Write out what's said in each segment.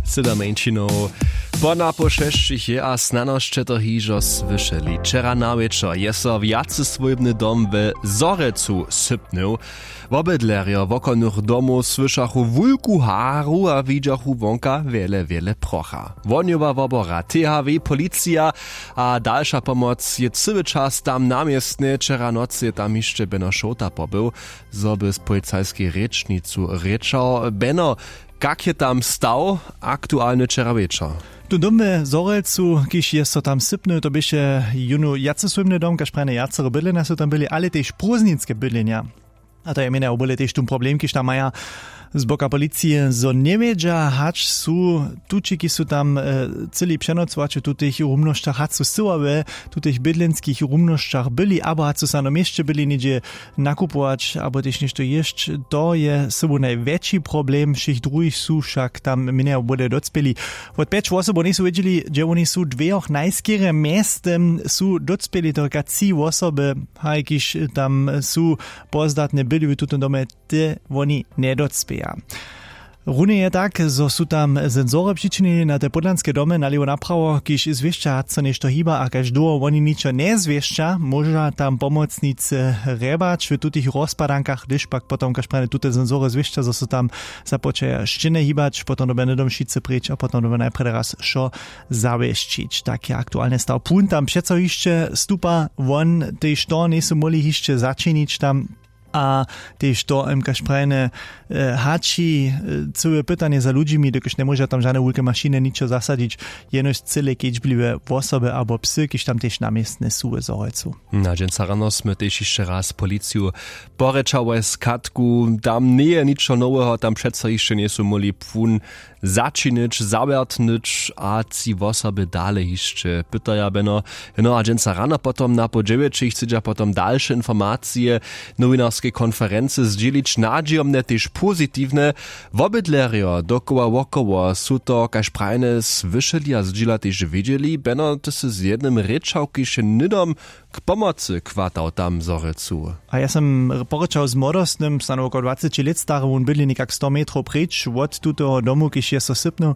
Sydameńčinov. Bona po šešćich a snanošće to hižo svyšeli. Čera na večer je so vjace svojbny dom w Zorecu sypnął. Wobydlerjo wokonnych domów słyszachu wulku haru a widzachu wonka wiele procha. Woniowa wobora, THW, policja a dalsza pomoc je cały czas tam namiestny. Czera nocy tam jeszcze Beno Šota pobył, zoby z policajskiej recznicu reczał. Beno, jak je tam stał aktualny czera wieczor? Tu domy Zorecu, kiż jest to tam sypny, to byście junu jacesłymny dom, każ prane jacere bydlenia są tam byli, ale też próżnickie bydlenia. A to ja mienia, obole też tu problem, kiż tam maja z boka policji, zo nie wiedzia, hacz su, tučiki su tam celi přenocovače tu tych rumnošćach, hacz su syławe, tu tych bydlenskich rumnošćach byli, abo hacz su sa na mieście byli niedzie nakupować, abo też nešto jeszcze, to je sobu największy problem, všich druhých su však tam mienia obole docpeli. Od 5 osob nie su wiedzieli, że oni su dwóch najskierę miestem su docpeli, tylko 3 osoby, hajkiż tam su pozdatne byli w tutem domie, te oni nie docpeli. Runie je tak, zo su tam senzory přičinili na te podlanske domy nalivo napravo, kiž zviešťa co nešto hýba a kaž dlho oni ničo ne zviešťa, môža tam pomocnice rebač v tutých rozpadankách, když pak potom kaž prane tute senzory zviešťa, zo su tam započaja ščine hýbač, potom dobe nedomšice preč a potom dobe najprv raz šo zavieščiť. Tak je aktuálne stav. Pún tam přeco ešte stupa von, tej što nesu mohli ešte začiniť tam a też to kaž prajne hači całe pytanie za ludźmi, dokiż nie może tam żadne wielkie maszyny niczego zasadzić, jenoś cyle kieczbliwe osoby albo psy, kiż tam też namiestne są w Zorecu. Na dzień rano sme też jeszcze raz policiju porečały z katku, tam nie je ničo nowego, tam přeco jeszcze nie są mogli pun zaczynić, zawertnić, a ci osoby dalej jeszcze pytaja beno. No a dzień rano potom na po 9 chcedza potom dalsze informacje, nowinarskie konferencie zdzielić nadziejomne też pozytywne. Wobydlerjo wokoło su to kaž prajne słyszeli a zdziela też wiedzieli, beno to se z jednym ryczałki się nidom k pomocy kwartał tam Zorecu. A ja sam poryczał z młodostnym, stanu około 20 lat stary, on byli niekak 100 metrów precz od tuto domu, kiż jest so sypnął.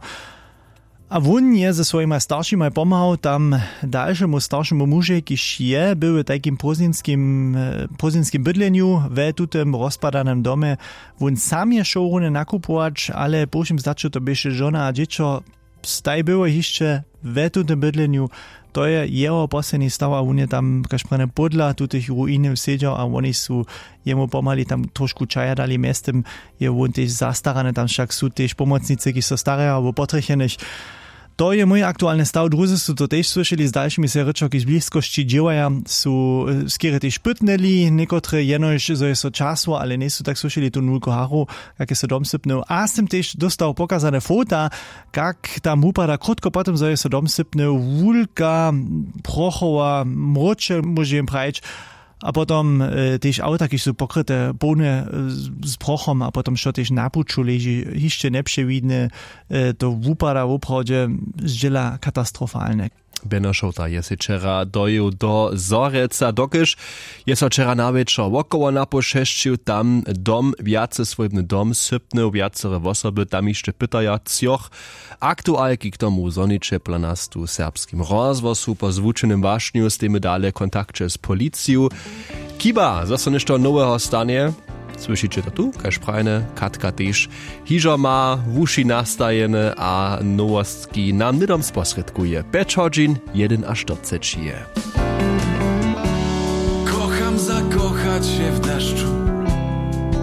A on je ze svojima staršima pomahal tam dalšemu staršemu muže, kiž je byl v takým próżnickim bydleniu v tutem rozpadanym dome. On sam je šel rune nakupować, ale po všem zdaču to byše žona a dziecko staj było jeszcze v tutem bydleniu. To je jeho posledný stav a on je tam kaž prane podla tutých ruíny siedział a oni su jemu pomali tam trošku čaja dali mestem. Je on tež zastarane, tam však su tež pomocnice, kiž so stare alebo potrecheniš. To je mój aktualny stav. Druzy su to też słyszeli z dalszymi seryczo, kiž bliskości dziełaja su skiery też pytnęli, niekotre jenoś, zo je so czasu, ale nie su tak słyszeli tu nulko haru, jakie so dom sypnął. A z tym też dostał pokazane fota, jak tam upada krótko potem, zo je so dom sypnął, wulka, prochowa, mrocze, może im prajeć. A potom też auta, kiž su pokryte bone z prochom, a potom šo też na puču leži, jeszcze nie przewidne, to upada w oprawdzie zdziela katastrofalne. Beno Šota je si včera dojel do Zoreca, dokiž je so včera na večer wokoło napošešćil tam dom, viace svojbny dom sypnął, viacere osoby tam jeszcze pytaja cioch aktualki k tomu zoniče planastu serbskim rozwosu po zvučenym wašniu z tými dale kontakcie z policiju. Kiba, zase nešto nowego stanie? Słyszycie to tu? Kaž prajne, Katka też hižo ma wuši nastajene a nowostki nam nidom sposredkuje. 5 hodin, 1 až 40 je.